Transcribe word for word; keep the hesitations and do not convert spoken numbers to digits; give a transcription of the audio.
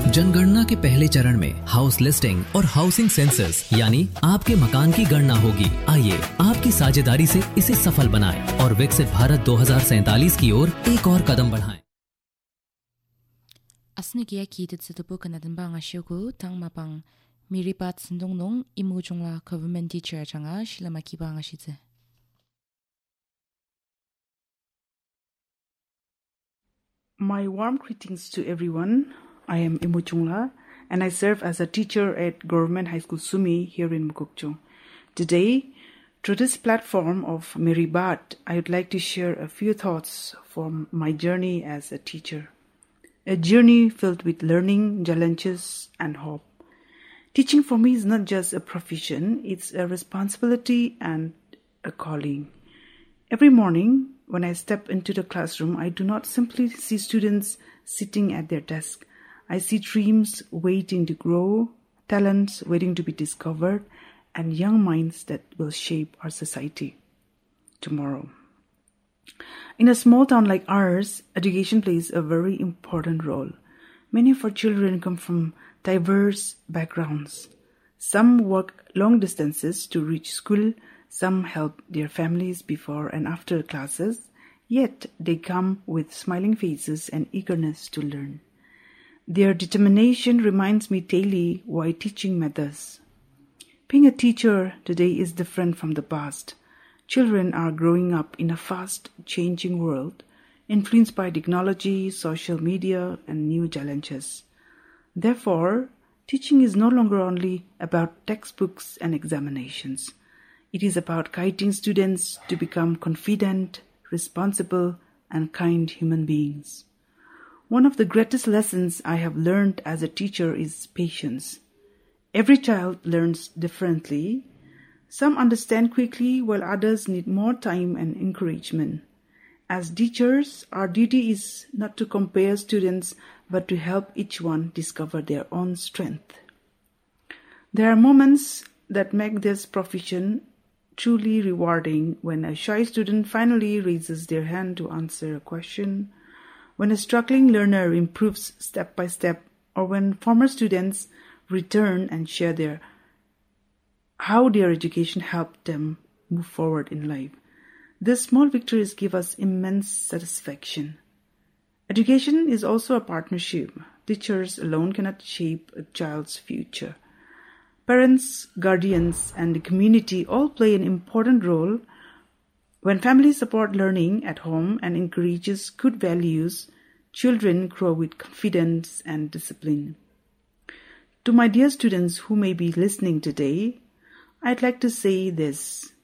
जनगणना के पहले चरण में हाउस लिस्टिंग और हाउसिंग सेंसस यानी आपके मकान की गणना होगी। आइए आपकी साझेदारी से इसे सफल बनाएं और विकसित भारत दो हज़ार सैंतालीस की ओर एक और कदम बढ़ाएं। Asni kia ki tit situpu kanadan ba ngasyoku tang mapang miripat sindongnong imujungla government teacher changa shilamaki ba ngashize. My warm greetings to everyone. I am Imu Chungla and I serve as a teacher at Government High School Sumi here in Mukokchung. Today, through this platform of Miribat, I would like to share a few thoughts from my journey as a teacher. A journey filled with learning, challenges and hope. Teaching for me is not just a profession, it's a responsibility and a calling. Every morning, when I step into the classroom, I do not simply see students sitting at their desk. I see dreams waiting to grow, talents waiting to be discovered, and young minds that will shape our society tomorrow. In a small town like ours, education plays a very important role. Many of our children come from diverse backgrounds. Some walk long distances to reach school, some help their families before and after classes, yet they come with smiling faces and eagerness to learn. Their determination reminds me daily why teaching matters. Being a teacher today is different from the past. Children are growing up in a fast-changing world, influenced by technology, social media, and new challenges. Therefore, teaching is no longer only about textbooks and examinations. It is about guiding students to become confident, responsible, and kind human beings. One of the greatest lessons I have learned as a teacher is patience. Every child learns differently. Some understand quickly while others need more time and encouragement. As teachers, our duty is not to compare students but to help each one discover their own strength. There are moments that make this profession truly rewarding when a shy student finally raises their hand to answer a question, when a struggling learner improves step by step, or when former students return and share their how their education helped them move forward in life. These small victories give us immense satisfaction. Education is also a partnership. Teachers alone cannot shape a child's future. Parents, guardians, and the community all play an important role. When families support learning at home and encourages good values, children grow with confidence and discipline. To my dear students who may be listening today, I'd like to say this.